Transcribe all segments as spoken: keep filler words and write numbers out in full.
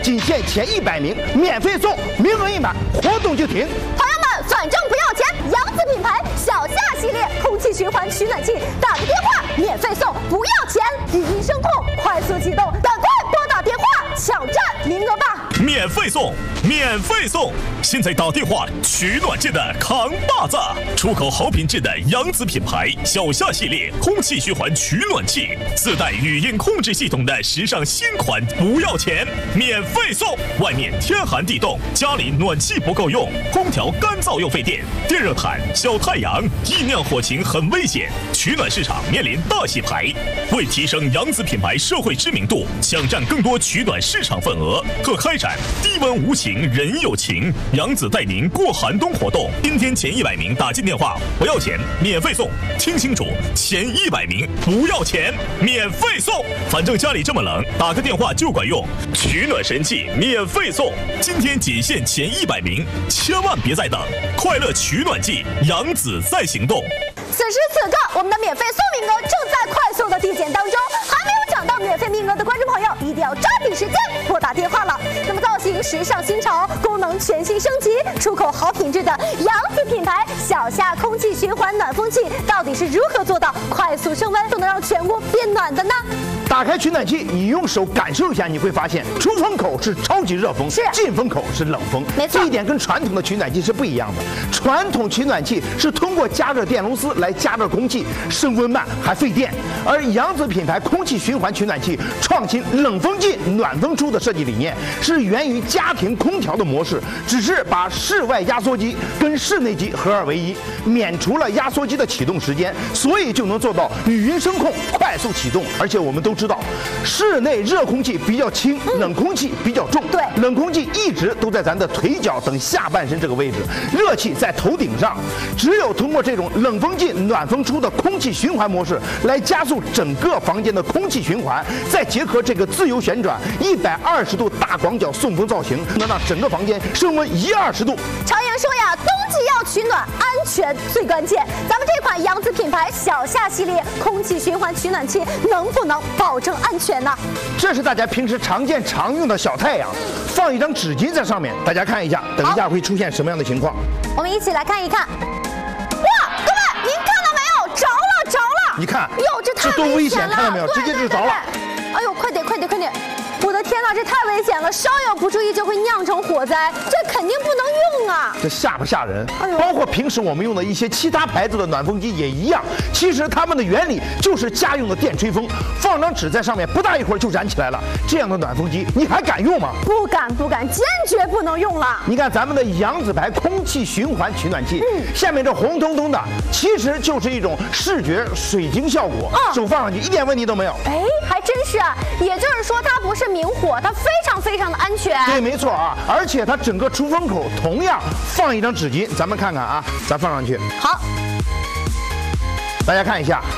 仅限前一百名，免费送，名额一满，活动就停。 朋友们，反正不要钱，扬子品牌小夏系列空气循环取暖器，打个电话免费送，不要钱，语音声控，快速启动，赶快拨打电话抢占名额吧！ 免费送，免费送！现在打电话取暖界的扛把子，出口好品质的扬子品牌小夏系列空气循环取暖器，自带语音控制系统的时尚新款，不要钱，免费送！外面天寒地冻，家里暖气不够用，空调干燥又费电，电热毯、小太阳，易亮火情很危险，取暖市场面临大洗牌。为提升扬子品牌社会知名度，抢占更多取暖市场份额和开展低温无情人有情，扬子带您过寒冬活动。今天前一百名打进电话不要钱，免费送，听清楚，前一百名不要钱，免费送。反正家里这么冷，打个电话就管用。取暖神器免费送，今天仅限前一百名，千万别再等！快乐取暖季，扬子在行动。 此时此刻，我们的免费送名额正在快速的递减当中，还没有抢到免费名额的观众朋友，一定要抓紧时间拨打电话了。那么造型时尚新潮，功能全新升级，出口好品质的扬子品牌小夏空气循环暖风器，到底是如何做到快速升温，就能让全屋变暖的呢？ 打开取暖器，你用手感受一下，你会发现出风口是超级热风， 是进风口是冷风， 没错， 这一点跟传统的取暖器是不一样的。传统取暖器是通过加热电螺丝来加热空气，升温慢还费电，而扬子品牌空气循环取暖器创新冷风进、暖风出的设计理念，是源于家庭空调的模式，只是把室外压缩机跟室内机合二为一，免除了压缩机的启动时间，所以就能做到语音声控、快速启动。而且我们都知道，室内热空气比较轻，冷空气比较重。 对， 冷空气一直都在咱的腿脚等下半身这个位置，热气在头顶上。只有通过这种冷风进、暖风出的空气循环模式，来加速整个房间的空气循环，再结合这个自由旋转一百二十度大广角送风造型，能让整个房间升温一二十度。 常言说呀，冬季要取暖，安全最关键。咱们这款扬子品牌小夏系列空气循环取暖器，能不能保证安全呢？ 这是大家平时常见常用的小太阳，放一张纸巾在上面，大家看一下，等一下会出现什么样的情况？ 我们一起来看一看。哇，各位，您看到没有？着了，着了！ 你看， 哟，这太这多危险， 了， 看到没有？直接就着了。 哎呦，快点，快点，快点！我的天哪，这太危险了，稍有不注意就会酿成火灾，这肯定不能用啊！ 这吓不吓人？ 哎呦， 包括平时我们用的一些其他牌子的暖风机也一样，其实它们的原理就是家用的电吹风，放张纸在上面，不大一会儿就燃起来了。这样的暖风机你还敢用吗？ 不敢，不敢，坚决不能用了。 你看咱们的扬子牌空气循环取暖器，嗯，下面这红彤彤的，其实就是一种视觉水晶效果， 嗯， 手放上去一点问题都没有。 哎，还真是啊，也就是说它不是明火，它非常非常的安全。 对，没错啊，而且它整个出风口同样放一张纸巾，咱们看看啊，咱放上去。 好， 大家看一下，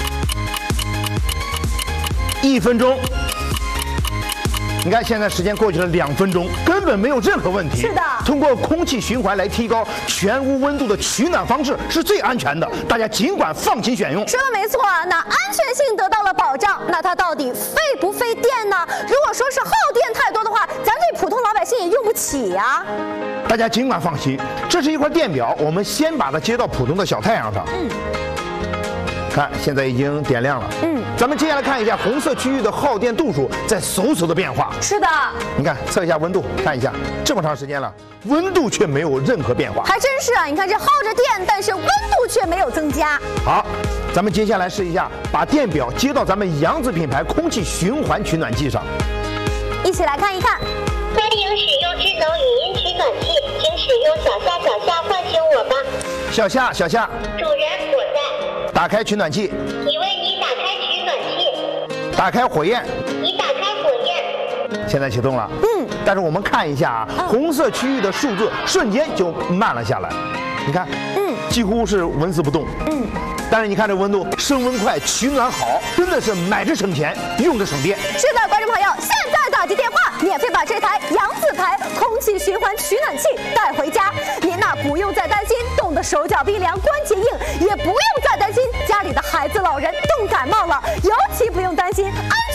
一分钟。你看，现在时间过去了两分钟，根本没有任何问题。 是的， 通过空气循环来提高全屋温度的取暖方式是最安全的，大家尽管放心选用。 说的没错，那安全性得到了保障，那它到底费不费电呢？如果说是耗电太多的话，咱这普通老百姓也用不起呀。 大家尽管放心，这是一块电表，我们先把它接到普通的小太阳上。嗯。看，现在已经点亮了。嗯，咱们接下来看一下红色区域的耗电度数在嗖嗖的变化。 是的， 你看，测一下温度，看一下，这么长时间了，温度却没有任何变化。 还真是啊，你看这耗着电，但是温度却没有增加。 好，咱们接下来试一下，把电表接到咱们扬子品牌空气循环取暖器上。 一起来看一看。 欢迎使用智能语音取暖器，请使用小夏小夏唤醒我吧。 小夏小夏， 主人我在。 打开取暖器。 已为你打开取暖器。 打开火焰。 已打开火焰。 现在启动了。嗯。但是我们看一下啊，嗯、红色区域的数字瞬间就慢了下来。你看，嗯，几乎是纹丝不动。嗯。但是你看这温度，升温快，取暖好，真的是买着省钱，用着省电。 是的，观众朋友，现在打击电话，免费把这台扬子牌空气循环取暖器带回家。您呐、啊、不用再担心冻得手脚冰凉、关节硬，也不用再担心家里的孩子老人冻感冒了，尤其不用担心安